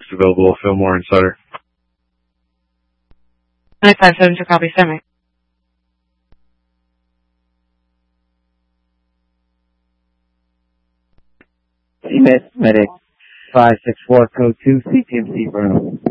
available, Fillmore and Sutter. 9572, copy, semi. CMIT, medic 564, code 2, CTMC Bruno.